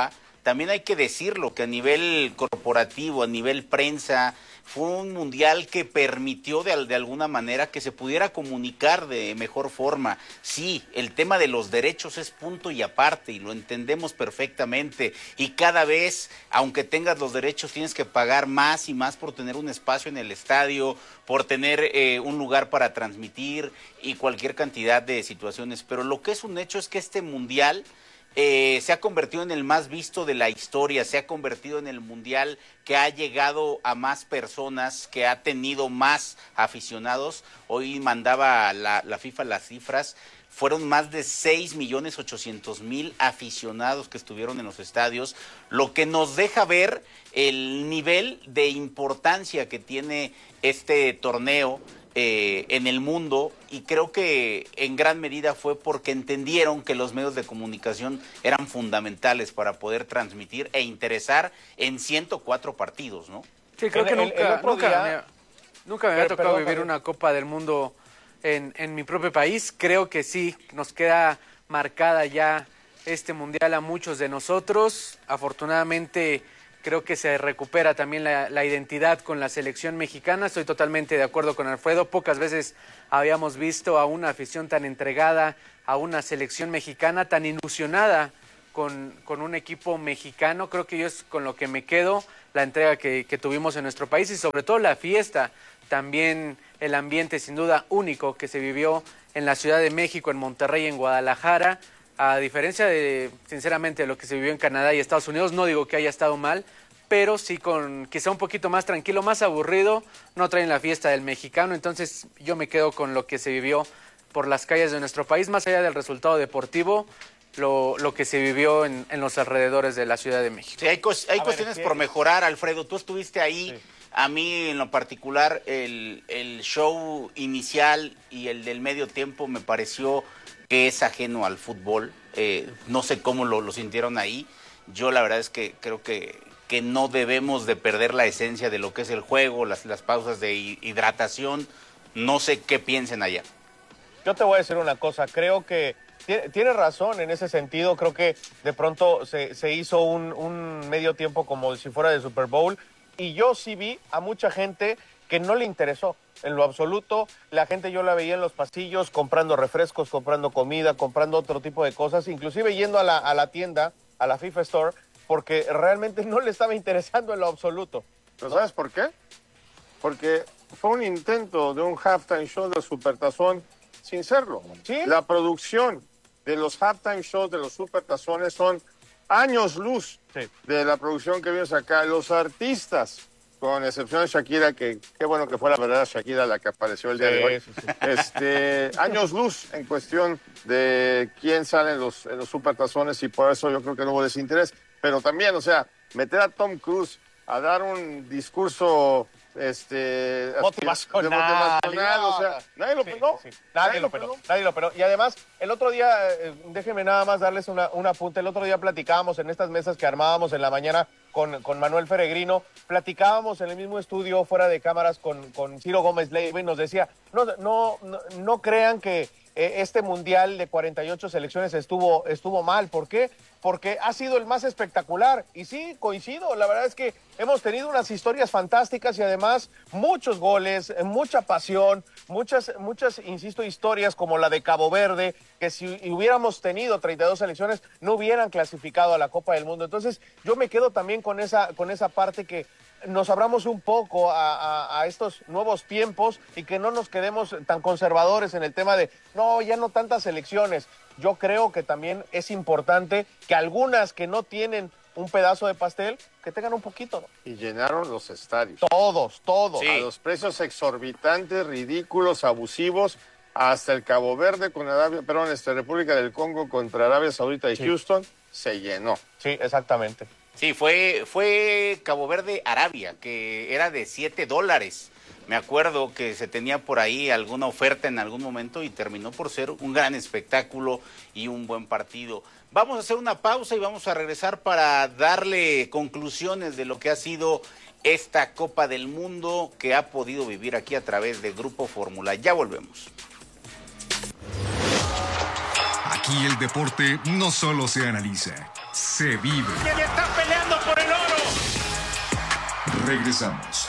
también hay que decirlo, que a nivel corporativo, a nivel prensa, fue un mundial que permitió de, de alguna manera que se pudiera comunicar de mejor forma. Sí, el tema de los derechos es punto y aparte, y lo entendemos perfectamente, y cada vez, aunque tengas los derechos, tienes que pagar más y más por tener un espacio en el estadio, por tener eh, un lugar para transmitir y cualquier cantidad de situaciones. Pero lo que es un hecho es que este mundial Eh, se ha convertido en el más visto de la historia, se ha convertido en el mundial que ha llegado a más personas, que ha tenido más aficionados. Hoy mandaba la, la FIFA las cifras, fueron más de seis millones ochocientos mil aficionados que estuvieron en los estadios, lo que nos deja ver el nivel de importancia que tiene este torneo Eh, en el mundo, y creo que en gran medida fue porque entendieron que los medios de comunicación eran fundamentales para poder transmitir e interesar en ciento cuatro partidos, ¿no? Sí, creo El- que el- nunca, el otro nunca, día- me, nunca me había Pero, tocado perdón, vivir Javier. una Copa del Mundo en, en mi propio país. Creo que sí, nos queda marcada ya este mundial a muchos de nosotros. Afortunadamente, creo que se recupera también la, la identidad con la selección mexicana. Estoy totalmente de acuerdo con Alfredo. Pocas veces habíamos visto a una afición tan entregada, a una selección mexicana tan ilusionada con, con un equipo mexicano. Creo que yo es con lo que me quedo, la entrega que, que tuvimos en nuestro país y sobre todo la fiesta. También el ambiente sin duda único que se vivió en la Ciudad de México, en Monterrey, en Guadalajara. A diferencia de, sinceramente, de lo que se vivió en Canadá y Estados Unidos, no digo que haya estado mal, pero sí con quizá un poquito más tranquilo, más aburrido, no traen la fiesta del mexicano, entonces yo me quedo con lo que se vivió por las calles de nuestro país, más allá del resultado deportivo, lo, lo que se vivió en, en los alrededores de la Ciudad de México. Sí, hay, cos- hay A ver, cuestiones sí. por mejorar, Alfredo, tú estuviste ahí. A mí, en lo particular, el, el show inicial y el del medio tiempo me pareció que es ajeno al fútbol. Eh, no sé cómo lo, lo sintieron ahí. Yo la verdad es que creo que, que no debemos de perder la esencia de lo que es el juego, las, las pausas de hi- hidratación. No sé qué piensen allá. Yo te voy a decir una cosa, creo que tiene, tiene razón en ese sentido, creo que de pronto se, se hizo un, un medio tiempo como si fuera de Super Bowl, y yo sí vi a mucha gente que no le interesó en lo absoluto. La gente yo la veía en los pasillos comprando refrescos, comprando comida, comprando otro tipo de cosas, inclusive yendo a la, a la tienda, a la FIFA Store, porque realmente no le estaba interesando en lo absoluto. ¿Pero sabes por qué? Porque fue un intento de un halftime show del Supertazón sin serlo. ¿Sí? La producción de los halftime shows de los Supertazones son años luz Sí. de la producción que vimos acá. Los artistas, con excepción de Shakira, que qué bueno que fue la verdad Shakira la que apareció el día Sí, de hoy. sí, sí. Este, años luz en cuestión de quién sale en los, en los Supertazones, y por eso yo creo que no hubo desinterés. Pero también, o sea, meter a Tom Cruise a dar un discurso este Motivacional. de motivacional, o sea, nadie lo Sí, peló. sí. Nadie lo peló, nadie lo peló. Y además, el otro día, eh, déjenme nada más darles una, un apunte. El otro día platicábamos en estas mesas que armábamos en la mañana con, con Manuel Peregrino, platicábamos en el mismo estudio, fuera de cámaras, con, con Ciro Gómez Leiva, y nos decía, no, no, no, no crean que eh, este mundial de cuarenta y ocho selecciones estuvo, estuvo mal. ¿Por qué? Porque ha sido el más espectacular. Y sí, coincido, la verdad es que hemos tenido unas historias fantásticas y además muchos goles, eh, mucha pasión, muchas, muchas, insisto, historias como la de Cabo Verde, que si hubiéramos tenido treinta y dos selecciones no hubieran clasificado a la Copa del Mundo. Entonces yo me quedo también con esa, con esa parte, que nos abramos un poco a, a, a estos nuevos tiempos y que no nos quedemos tan conservadores en el tema de, no, ya no tantas selecciones. Yo creo que también es importante que algunas que no tienen un pedazo de pastel, que tengan un poquito, ¿no? Y llenaron los estadios. Todos, todos. A los precios exorbitantes, ridículos, abusivos, hasta el Cabo Verde con Arabia, perdón, este, República del Congo contra Arabia Saudita y Sí. Houston, se llenó. Sí, exactamente. Sí, fue, fue Cabo Verde Arabia, que era de siete dólares. Me acuerdo que se tenía por ahí alguna oferta en algún momento y terminó por ser un gran espectáculo y un buen partido. Vamos a hacer una pausa y vamos a regresar para darle conclusiones de lo que ha sido esta Copa del Mundo que ha podido vivir aquí a través de Grupo Fórmula. Ya volvemos. Aquí el deporte no solo se analiza, se vive. Y está Regresamos.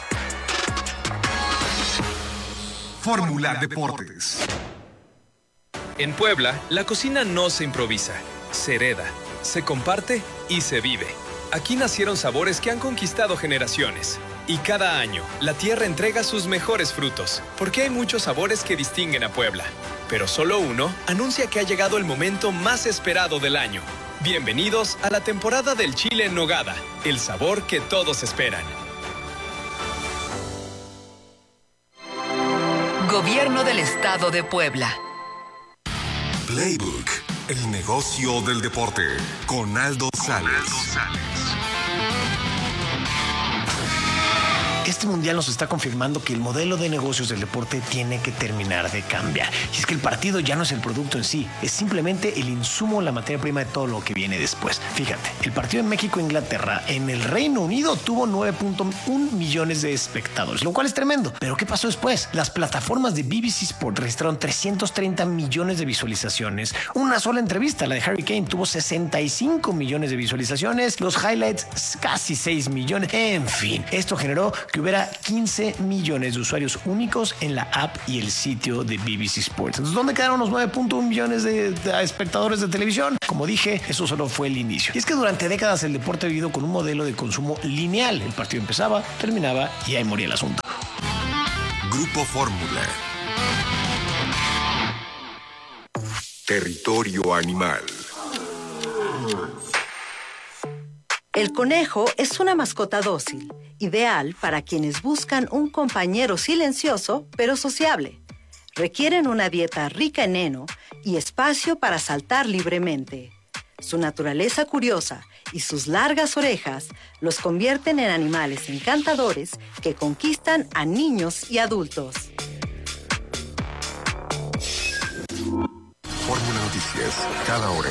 Fórmula Deportes. En Puebla, la cocina no se improvisa, se hereda, se comparte y se vive. Aquí nacieron sabores que han conquistado generaciones. Y cada año, la tierra entrega sus mejores frutos, porque hay muchos sabores que distinguen a Puebla. Pero solo uno anuncia que ha llegado el momento más esperado del año. Bienvenidos a la temporada del chile en nogada, el sabor que todos esperan. Gobierno del Estado de Puebla. Playbook, el negocio del deporte, con Aldo Sales. Este mundial nos está confirmando que el modelo de negocios del deporte tiene que terminar de cambiar. Y es que el partido ya no es el producto en sí, es simplemente el insumo, la materia prima de todo lo que viene después. Fíjate, el partido en México-Inglaterra en el Reino Unido tuvo nueve punto uno millones de espectadores, lo cual es tremendo. Pero ¿qué pasó después? Las plataformas de B B C Sport registraron trescientos treinta millones de visualizaciones. Una sola entrevista, la de Harry Kane, tuvo sesenta y cinco millones de visualizaciones. Los highlights, casi seis millones. En fin, esto generó que hubiera quince millones de usuarios únicos en la app y el sitio de B B C Sports. Entonces, ¿dónde quedaron los nueve punto uno millones de, de espectadores de televisión? Como dije, eso solo fue el inicio. Y es que durante décadas el deporte ha vivido con un modelo de consumo lineal. El partido empezaba, terminaba y ahí moría el asunto. Grupo Fórmula. Territorio animal. El conejo es una mascota dócil, ideal para quienes buscan un compañero silencioso pero sociable. Requieren una dieta rica en heno y espacio para saltar libremente. Su naturaleza curiosa y sus largas orejas los convierten en animales encantadores que conquistan a niños y adultos. Fórmula Noticias, cada hora.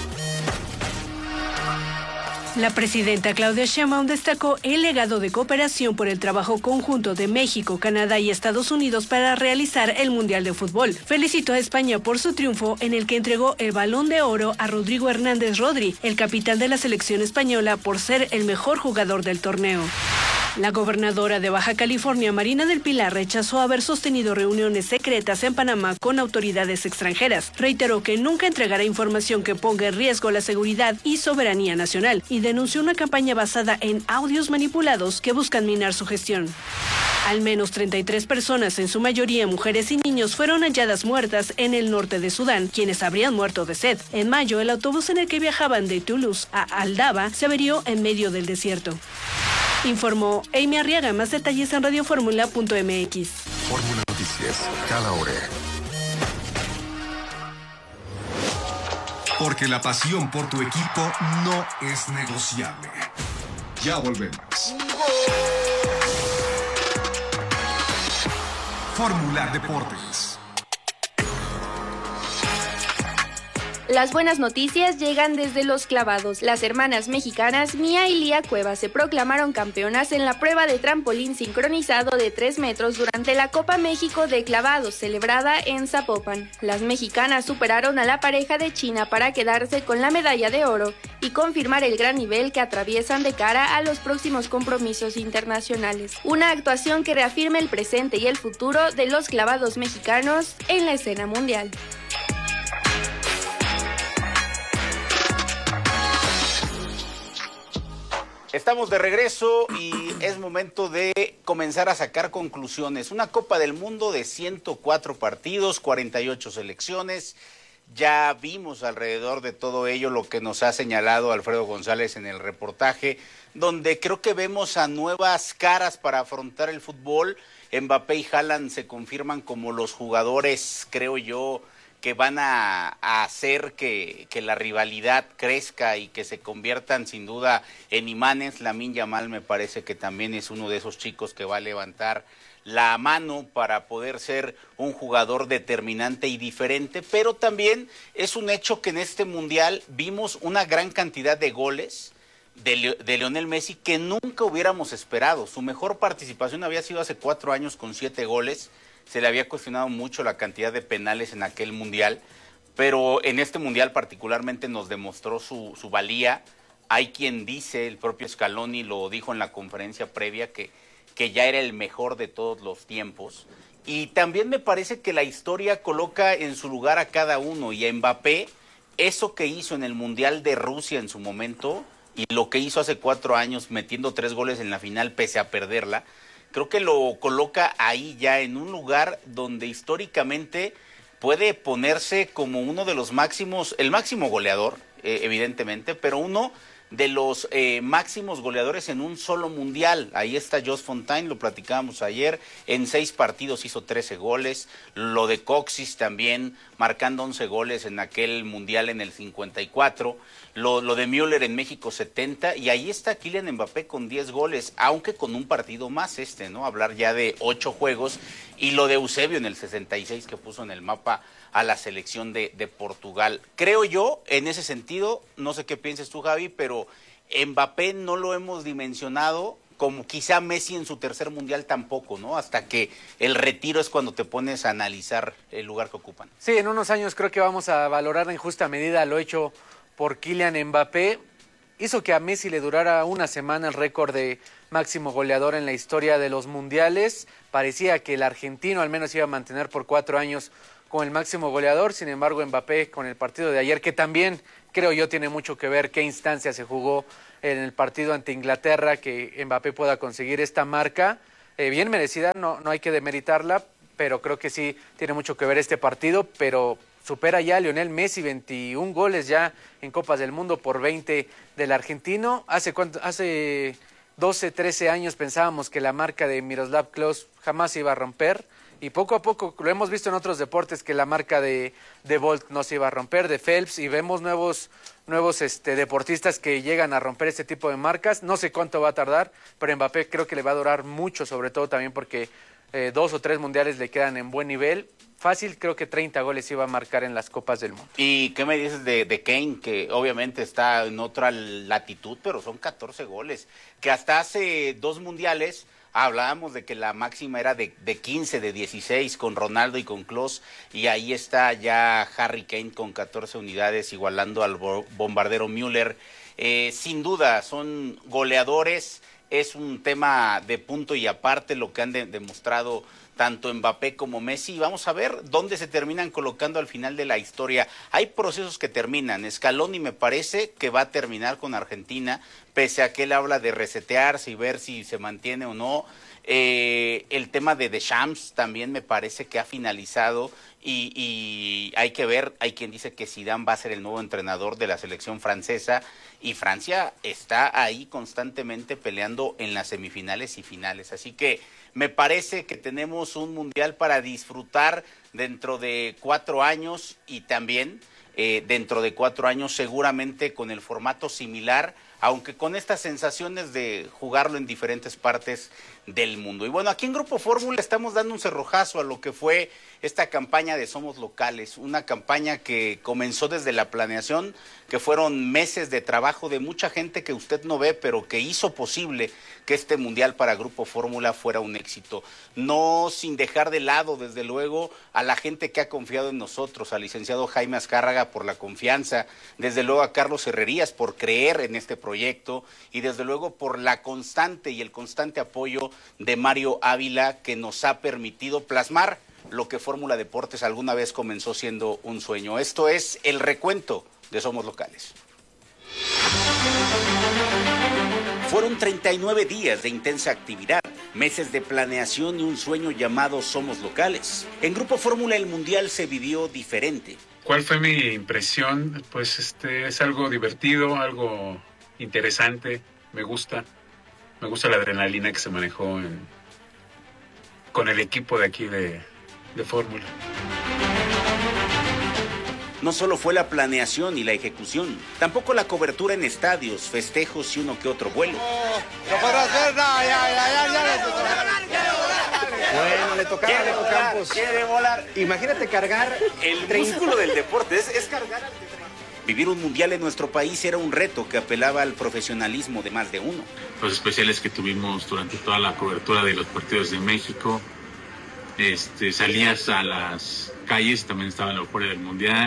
La presidenta Claudia Sheinbaum destacó el legado de cooperación por el trabajo conjunto de México, Canadá y Estados Unidos para realizar el Mundial de Fútbol. Felicitó a España por su triunfo en el que entregó el Balón de Oro a Rodrigo Hernández Rodri, el capitán de la selección española, por ser el mejor jugador del torneo. La gobernadora de Baja California, Marina del Pilar, rechazó haber sostenido reuniones secretas en Panamá con autoridades extranjeras. Reiteró que nunca entregará información que ponga en riesgo la seguridad y soberanía nacional y denunció una campaña basada en audios manipulados que buscan minar su gestión. Al menos treinta y tres personas, en su mayoría mujeres y niños, fueron halladas muertas en el norte de Sudán, quienes habrían muerto de sed. En mayo, el autobús en el que viajaban de Toulouse a Aldaba se averió en medio del desierto. Informó Amy Arriaga. Más detalles en radioformula punto m x. Fórmula Noticias, cada hora. Porque la pasión por tu equipo no es negociable. Ya volvemos. Fórmula Deportes. Las buenas noticias llegan desde Los Clavados. Las hermanas mexicanas Mía y Lía Cuevas se proclamaron campeonas en la prueba de trampolín sincronizado de tres metros durante la Copa México de Clavados, celebrada en Zapopan. Las mexicanas superaron a la pareja de China para quedarse con la medalla de oro y confirmar el gran nivel que atraviesan de cara a los próximos compromisos internacionales. Una actuación que reafirma el presente y el futuro de los clavados mexicanos en la escena mundial. Estamos de regreso y es momento de comenzar a sacar conclusiones. Una Copa del Mundo de ciento cuatro partidos, cuarenta y ocho selecciones. Ya vimos alrededor de todo ello lo que nos ha señalado Alfredo González en el reportaje, donde creo que vemos a nuevas caras para afrontar el fútbol. Mbappé y Haaland se confirman como los jugadores, creo yo, que van a, a hacer que, que la rivalidad crezca y que se conviertan sin duda en imanes. Lamine Yamal me parece que también es uno de esos chicos que va a levantar la mano para poder ser un jugador determinante y diferente, pero también es un hecho que en este mundial vimos una gran cantidad de goles de, Leo, de Lionel Messi que nunca hubiéramos esperado. Su mejor participación había sido hace cuatro años con siete goles. Se le había cuestionado mucho la cantidad de penales en aquel mundial, pero en este mundial particularmente nos demostró su, su valía, Hay quien dice, el propio Scaloni lo dijo en la conferencia previa, que, que ya era el mejor de todos los tiempos. Y también me parece que la historia coloca en su lugar a cada uno. Y a Mbappé, eso que hizo en el Mundial de Rusia en su momento, y lo que hizo hace cuatro años metiendo tres goles en la final pese a perderla, creo que lo coloca ahí ya en un lugar donde históricamente puede ponerse como uno de los máximos, el máximo goleador, eh, evidentemente, pero uno de los eh, máximos goleadores en un solo mundial. Ahí está Jos Fontaine, lo platicábamos ayer, en seis partidos hizo trece goles, lo de Coxis también, marcando once goles en aquel mundial en el cincuenta y cuatro, lo, lo de Müller en México setenta, y ahí está Kylian Mbappé con diez goles, aunque con un partido más este, ¿no? Hablar ya de ocho juegos, y lo de Eusebio en el sesenta y seis que puso en el mapa a la selección de, de Portugal. Creo yo, en ese sentido, no sé qué pienses tú, Javi, pero Mbappé no lo hemos dimensionado como quizá Messi en su tercer mundial tampoco, ¿no? Hasta que el retiro es cuando te pones a analizar el lugar que ocupan. Sí, en unos años creo que vamos a valorar en justa medida lo hecho por Kylian Mbappé. Hizo que a Messi le durara una semana el récord de máximo goleador en la historia de los mundiales. Parecía que el argentino al menos iba a mantener por cuatro años con el máximo goleador. Sin embargo, Mbappé con el partido de ayer, que también creo yo tiene mucho que ver qué instancia se jugó en el partido ante Inglaterra, que Mbappé pueda conseguir esta marca, eh, bien merecida, no, no hay que demeritarla, pero creo que sí tiene mucho que ver este partido, pero supera ya a Lionel Messi, veintiún goles ya en Copas del Mundo por veinte del argentino. Hace, cuánto, hace doce, trece años pensábamos que la marca de Miroslav Klose jamás se iba a romper, y poco a poco lo hemos visto en otros deportes que la marca de, de Bolt no se iba a romper, de Phelps, y vemos nuevos, nuevos este, deportistas que llegan a romper este tipo de marcas. No sé cuánto va a tardar, pero Mbappé creo que le va a durar mucho, sobre todo también porque eh, dos o tres mundiales le quedan en buen nivel. Fácil, creo que treinta goles iba a marcar en las Copas del Mundo. ¿Y qué me dices de, de Kane, que obviamente está en otra latitud, pero son catorce goles? Que hasta hace dos mundiales hablábamos de que la máxima era de, de quince, de dieciséis, con Ronaldo y con Klose, y ahí está ya Harry Kane con catorce unidades, igualando al bombardero Müller. Eh, sin duda, son goleadores, es un tema de punto y aparte lo que han de, demostrado tanto Mbappé como Messi. Vamos a ver dónde se terminan colocando al final de la historia. Hay procesos que terminan. Scaloni me parece que va a terminar con Argentina, pese a que él habla de resetearse y ver si se mantiene o no. Eh, el tema de Deschamps también me parece que ha finalizado y, y hay que ver, hay quien dice que Zidane va a ser el nuevo entrenador de la selección francesa, y Francia está ahí constantemente peleando en las semifinales y finales. Así que me parece que tenemos un mundial para disfrutar dentro de cuatro años y también eh, dentro de cuatro años seguramente con el formato similar, aunque con estas sensaciones de jugarlo en diferentes partes del mundo. Y bueno, aquí en Grupo Fórmula estamos dando un cerrojazo a lo que fue esta campaña de Somos Locales, una campaña que comenzó desde la planeación, que fueron meses de trabajo de mucha gente que usted no ve, pero que hizo posible que este Mundial para Grupo Fórmula fuera un éxito. No sin dejar de lado, desde luego, a la gente que ha confiado en nosotros, al licenciado Jaime Azcárraga por la confianza, desde luego a Carlos Herrerías por creer en este proyecto, y desde luego por la constante y el constante apoyo de Mario Ávila, que nos ha permitido plasmar lo que Fórmula Deportes alguna vez comenzó siendo un sueño. Esto es el recuento de Somos Locales. Fueron treinta y nueve días de intensa actividad, meses de planeación y un sueño llamado Somos Locales. En Grupo Fórmula el Mundial se vivió diferente. ¿Cuál fue mi impresión? Pues este es algo divertido, algo interesante, me gusta. Me gusta la adrenalina que se manejó en, con el equipo de aquí de, de Fórmula. No solo fue la planeación y la ejecución, tampoco la cobertura en estadios, festejos y uno que otro vuelo. ¡No podrás ver! ¡No, ya, ya, ya! ya Bueno, le tocaba a Leco Campos. Quiere volar. Imagínate cargar... El músculo del deporte es, es cargar al... Vivir un mundial en nuestro país era un reto que apelaba al profesionalismo de más de uno. Los especiales que tuvimos durante toda la cobertura de los partidos de México, este, salías a las calles, también estaba la euforia del mundial,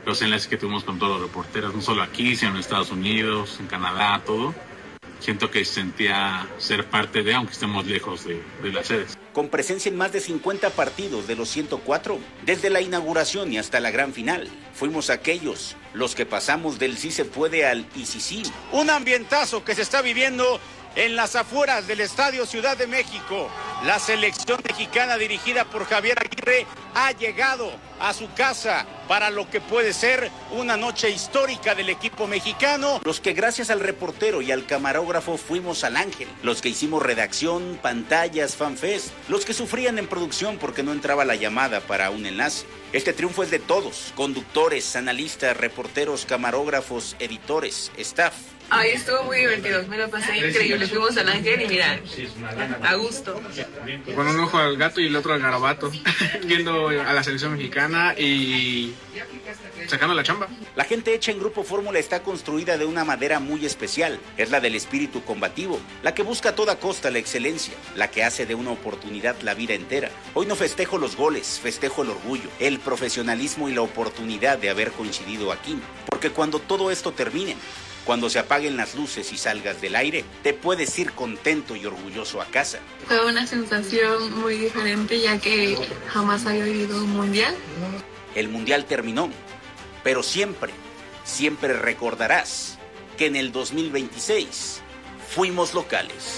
los enlaces que tuvimos con todos los reporteros, no solo aquí, sino en Estados Unidos, en Canadá, todo. Siento que sentía ser parte de, aunque estemos lejos de, de las sedes. Con presencia en más de cincuenta partidos de los ciento cuatro, desde la inauguración y hasta la gran final, fuimos aquellos los que pasamos del sí se puede al y sí sí. Un ambientazo que se está viviendo en las afueras del Estadio Ciudad de México. La selección mexicana dirigida por Javier Aguirre ha llegado a su casa para lo que puede ser una noche histórica del equipo mexicano. Los que gracias al reportero y al camarógrafo fuimos al Ángel. Los que hicimos redacción, pantallas, fanfest. Los que sufrían en producción porque no entraba la llamada para un enlace. Este triunfo es de todos. Conductores, analistas, reporteros, camarógrafos, editores, staff. Ay, estuvo muy divertido, me lo pasé increíble. Fuimos al Ángel y mira, a gusto. Con un ojo al gato y el otro al garabato, viendo a la selección mexicana y sacando la chamba. La gente hecha en Grupo Fórmula está construida de una madera muy especial. Es la del espíritu combativo, la que busca a toda costa la excelencia, la que hace de una oportunidad la vida entera. Hoy no festejo los goles, festejo el orgullo, el profesionalismo y la oportunidad de haber coincidido aquí. Porque cuando todo esto termine, cuando se apaguen las luces y salgas del aire, te puedes ir contento y orgulloso a casa. Fue una sensación muy diferente ya que jamás había vivido un mundial. El mundial terminó, pero siempre, siempre recordarás que en el dos mil veintiséis fuimos locales.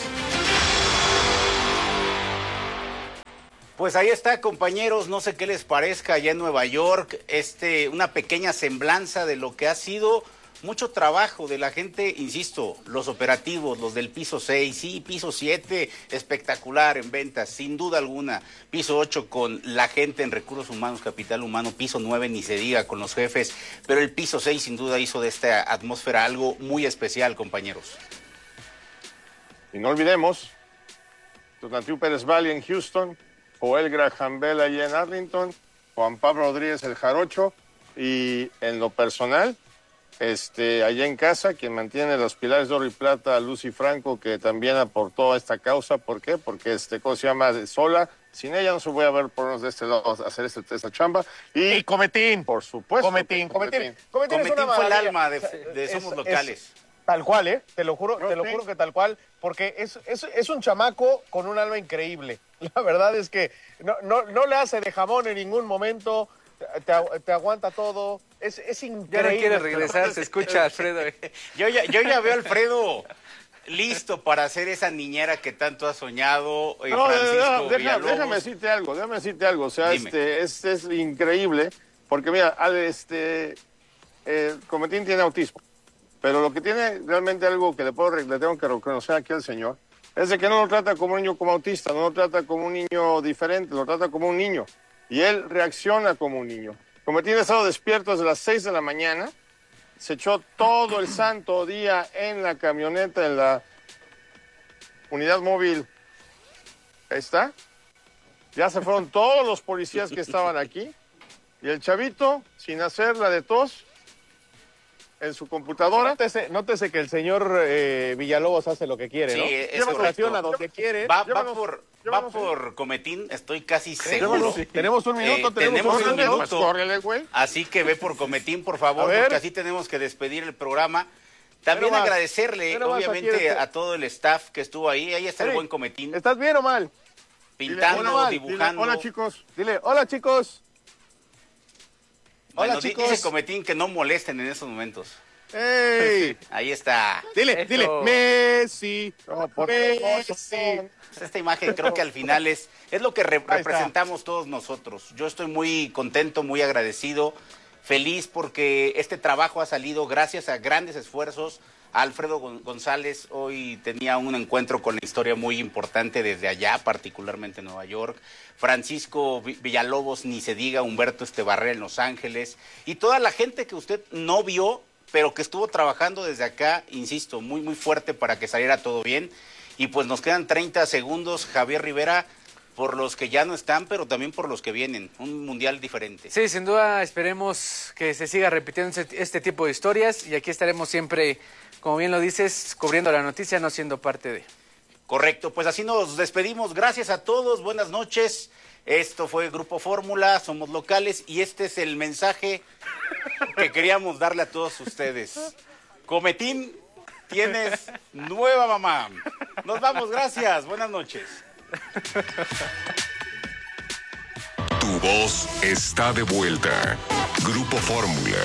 Pues ahí está, compañeros, no sé qué les parezca allá en Nueva York, este, una pequeña semblanza de lo que ha sido mucho trabajo de la gente, insisto, los operativos, los del piso seis, sí, piso siete, espectacular en ventas, sin duda alguna, piso ocho con la gente en recursos humanos, capital humano, piso nueve ni se diga con los jefes, pero el piso seis sin duda hizo de esta atmósfera algo muy especial, compañeros. Y no olvidemos, Tonatiuh Pérez Valle en Houston, Joel Graham Bell allá en Arlington, Juan Pablo Rodríguez el Jarocho, y en lo personal, Este, allá en casa, quien mantiene los pilares de oro y plata, Lucy Franco, que también aportó a esta causa. ¿Por qué? Porque, este, ¿cómo se llama? Sola. Sin ella no se voy a ver por de este lado hacer este, esta chamba. Y, y Cometín. Por supuesto. Cometín. Cometín, Cometín, Cometín, Cometín fue el alma de, de Somos es, Locales. Es, tal cual, ¿eh? Te lo juro, no, te lo sí. juro que tal cual, porque es, es, es un chamaco con un alma increíble. La verdad es que no, no, no le hace de jamón en ningún momento. Te, te aguanta todo, es, es increíble. Ya no quiere regresar, se escucha Alfredo. Yo ya, yo ya veo a Alfredo listo para ser esa niñera que tanto ha soñado. Eh, no, Francisco no, no, deja, Villalobos. déjame decirte algo, déjame decirte algo. O sea, Dime. este, es, es increíble, porque mira, al, este, eh, Cometín tiene autismo, pero lo que tiene realmente algo que le, puedo, le tengo que reconocer aquí al señor, es de que no lo trata como un niño como autista, no lo trata como un niño diferente, lo trata como un niño. Y él reacciona como un niño. Cometín ha estado despierto desde las seis de la mañana, se echó todo el santo día en la camioneta, en la unidad móvil. Ahí está. Ya se fueron todos los policías que estaban aquí. Y el chavito, sin hacer la de tos, en su computadora. Nótese, nótese que el señor eh, Villalobos hace lo que quiere, Sí, ¿no? es Lleva correcto. estación a donde quiere. Va, va Llévanos, por, llévanos, va por Cometín, estoy casi seguro. Llévanos. Tenemos un minuto, Eh, tenemos, un minuto. Pues córrele, güey. Así que ve por Cometín, por A favor, ver. porque así tenemos que despedir el programa. También Pero más, agradecerle, pero más, obviamente, aquí este- a todo el staff que estuvo ahí. Ahí está el Eric, buen Cometín, ¿Estás bien o mal? pintando, Dile, hola, dibujando. Dile, hola, chicos. Dile, hola chicos. Bueno, Hola, di- chicos. dice Cometín que no molesten en esos momentos. ¡Ey! Ahí está. Dile, Eso. dile, Messi. No, por Messi. Pues esta imagen creo que al final es, es lo que re- Ahí está. representamos todos nosotros. Yo estoy muy contento, muy agradecido, feliz porque este trabajo ha salido gracias a grandes esfuerzos. Alfredo Gon- González hoy tenía un encuentro con la historia muy importante desde allá, particularmente en Nueva York. Francisco Vi- Villalobos, ni se diga, Humberto Estebarrera en Los Ángeles. Y toda la gente que usted no vio, pero que estuvo trabajando desde acá, insisto, muy, muy fuerte para que saliera todo bien. Y pues nos quedan treinta segundos, Javier Rivera, por los que ya no están, pero también por los que vienen. Un mundial diferente. Sí, sin duda esperemos que se siga repitiendo este, este tipo de historias y aquí estaremos siempre, como bien lo dices, cubriendo la noticia, no siendo parte de... Correcto, pues así nos despedimos. Gracias a todos, buenas noches. Esto fue Grupo Fórmula, somos locales y este es el mensaje que queríamos darle a todos ustedes. Cometín, tienes nueva mamá. Nos vamos, gracias, buenas noches. Tu voz está de vuelta. Grupo Fórmula.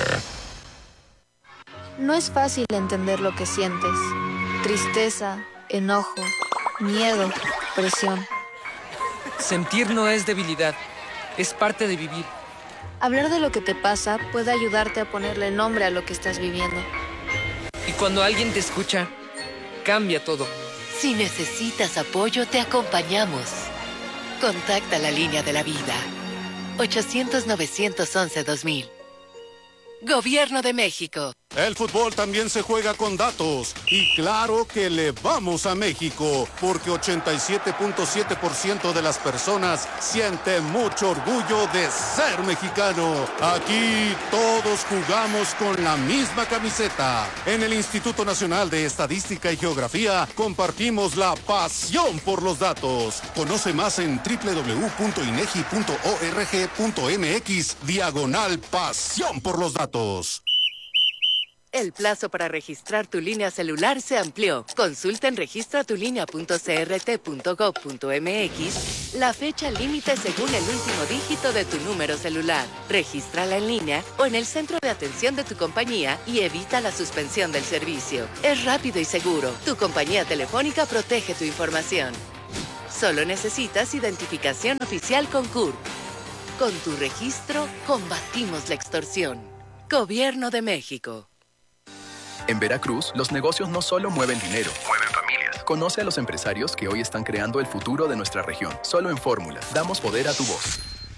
No es fácil entender lo que sientes. Tristeza, enojo, miedo, presión. Sentir no es debilidad, es parte de vivir. Hablar de lo que te pasa puede ayudarte a ponerle nombre a lo que estás viviendo. Y cuando alguien te escucha, cambia todo. Si necesitas apoyo, te acompañamos. Contacta la línea de la vida. ochocientos, novecientos once, dos mil. Gobierno de México. El fútbol también se juega con datos y claro que le vamos a México porque ochenta y siete punto siete por ciento de las personas siente mucho orgullo de ser mexicano. Aquí todos jugamos con la misma camiseta. En el Instituto Nacional de Estadística y Geografía compartimos la pasión por los datos. Conoce más en doble u doble u doble u punto inegi punto org punto mx diagonal pasión por los datos. El plazo para registrar tu línea celular se amplió. Consulta en registra tu línea punto c r t punto gob punto m x la fecha límite según el último dígito de tu número celular. Regístrala en línea o en el centro de atención de tu compañía y evita la suspensión del servicio. Es rápido y seguro. Tu compañía telefónica protege tu información. Solo necesitas identificación oficial con C U R P. Con tu registro, combatimos la extorsión. Gobierno de México. En Veracruz, los negocios no solo mueven dinero, mueven familias. Conoce a los empresarios que hoy están creando el futuro de nuestra región. Solo en Fórmula, damos poder a tu voz.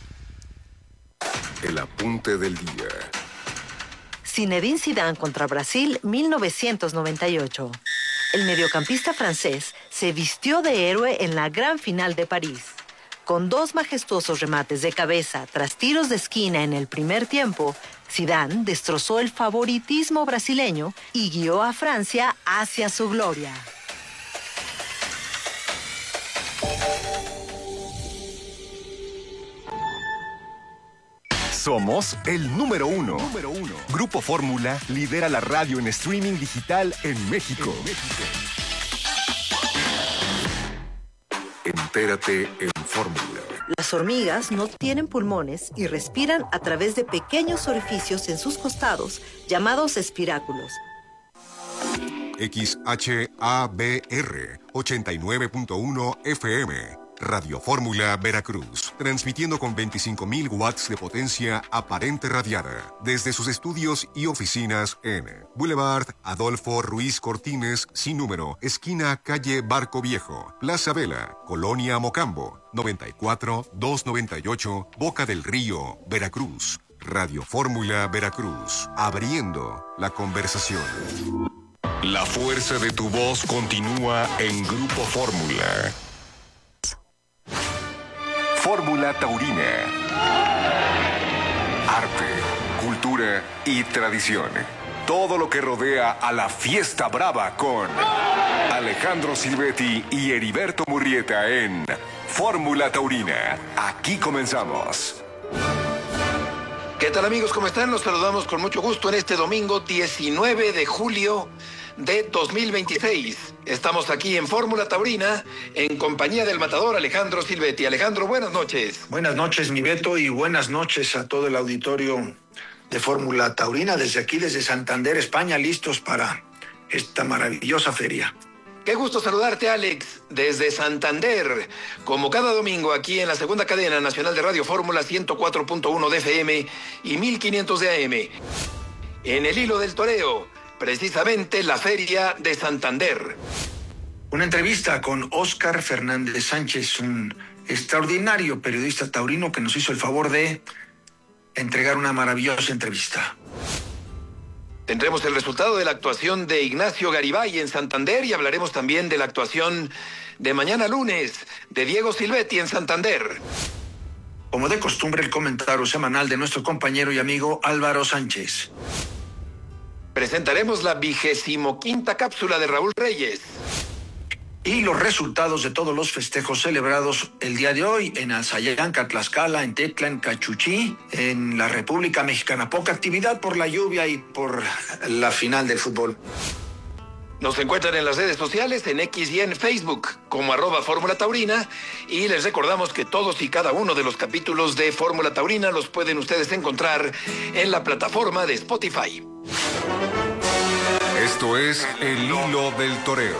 El apunte del día. Zinedine Zidane contra Brasil, mil novecientos noventa y ocho. El mediocampista francés se vistió de héroe en la gran final de París. Con dos majestuosos remates de cabeza tras tiros de esquina en el primer tiempo, Zidane destrozó el favoritismo brasileño y guió a Francia hacia su gloria. Somos el número uno. Número uno. Grupo Fórmula lidera la radio en streaming digital en México. En México. Entérate en Fórmula. Las hormigas no tienen pulmones y respiran a través de pequeños orificios en sus costados, llamados espiráculos. X H A B R ochenta y nueve punto uno F M. Radio Fórmula Veracruz, transmitiendo con veinticinco mil watts de potencia aparente radiada desde sus estudios y oficinas en Boulevard Adolfo Ruiz Cortines, sin número, esquina calle Barco Viejo, Plaza Vela, Colonia Mocambo, noventa y cuatro, doscientos noventa y ocho, Boca del Río, Veracruz. Radio Fórmula Veracruz, abriendo la conversación. La fuerza de tu voz continúa en Grupo Fórmula. Fórmula Taurina. Arte, cultura y tradición. Todo lo que rodea a la fiesta brava con Alejandro Silvetti y Heriberto Murrieta en Fórmula Taurina. Aquí comenzamos. ¿Qué tal, amigos? ¿Cómo están? Los saludamos con mucho gusto en este domingo diecinueve de julio de dos mil veintiséis. Estamos aquí en Fórmula Taurina en compañía del matador Alejandro Silvetti. Alejandro, buenas noches. Buenas noches, mi Beto, y buenas noches a todo el auditorio de Fórmula Taurina desde aquí, desde Santander, España, listos para esta maravillosa feria. Qué gusto saludarte, Alex, desde Santander, como cada domingo aquí en la segunda cadena nacional de Radio Fórmula ciento cuatro punto uno de F M y mil quinientos de A M. En el hilo del toreo, precisamente la Feria de Santander. Una entrevista con Óscar Fernández Sánchez, un extraordinario periodista taurino que nos hizo el favor de entregar una maravillosa entrevista. Tendremos el resultado de la actuación de Ignacio Garibay en Santander y hablaremos también de la actuación de mañana lunes de Diego Silvetti en Santander. Como de costumbre, el comentario semanal de nuestro compañero y amigo Álvaro Sánchez. Presentaremos la vigésimo quinta cápsula de Raúl Reyes. y los resultados de todos los festejos celebrados el día de hoy en Alzayanca, Tlaxcala, en Tecla, en Cachuchí, en la República Mexicana. Poca actividad por la lluvia y por la final del fútbol. Nos encuentran en las redes sociales, en X y en Facebook, como arroba Fórmula Taurina, y les recordamos que todos y cada uno de los capítulos de Fórmula Taurina los pueden ustedes encontrar en la plataforma de Spotify. Esto es El Hilo del Toreo.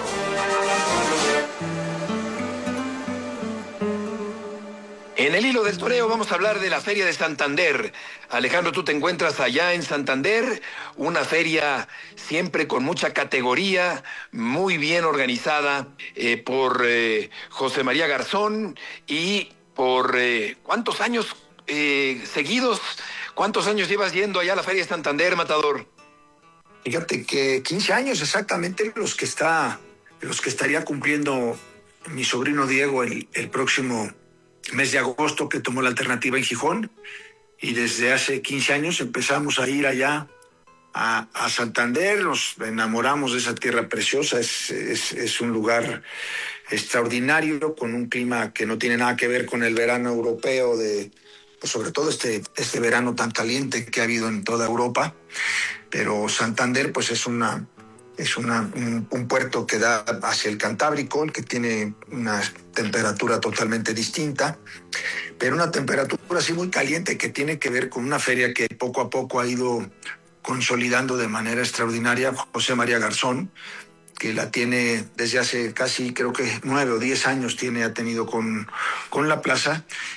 En el Hilo del Toreo vamos a hablar de la Feria de Santander. Alejandro, tú te encuentras allá en Santander, una feria siempre con mucha categoría, muy bien organizada eh, por eh, José María Garzón y por eh, ¿cuántos años eh, seguidos? ¿Cuántos años llevas yendo allá a la Feria de Santander, Matador? Fíjate que quince años exactamente los que está, los que estaría cumpliendo mi sobrino Diego el, el próximo mes de agosto, que tomó la alternativa en Gijón, y desde hace quince años empezamos a ir allá a, a Santander, nos enamoramos de esa tierra preciosa, es, es, es un lugar extraordinario, con un clima que no tiene nada que ver con el verano europeo, de, pues sobre todo este, este verano tan caliente que ha habido en toda Europa, pero Santander pues es una... Es una, un, un puerto que da hacia el Cantábrico, el que tiene una temperatura totalmente distinta, pero una temperatura así muy caliente que tiene que ver con una feria que poco a poco ha ido consolidando de manera extraordinaria José María Garzón, que la tiene desde hace casi, creo que nueve o diez años tiene, ha tenido con, con la plaza,